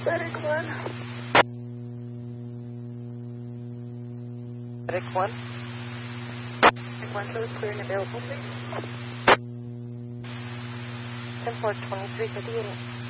Medic 1. Medic 1. Medic 1 shows clear and available, please. 10-4, 2358.